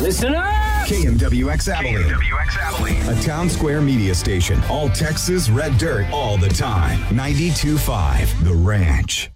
Listen up! KMWX Abilene. A town square media station. All Texas red dirt all the time. 92.5 The Ranch.